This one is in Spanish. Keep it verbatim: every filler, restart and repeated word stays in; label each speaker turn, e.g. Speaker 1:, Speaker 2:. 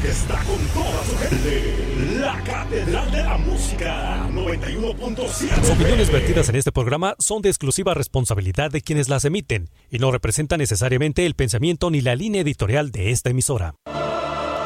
Speaker 1: está con toda su gente. La Catedral de la Música noventa y uno punto siete.
Speaker 2: Las opiniones vertidas en este programa son de exclusiva responsabilidad de quienes las emiten y no representan necesariamente el pensamiento ni la línea editorial de esta emisora.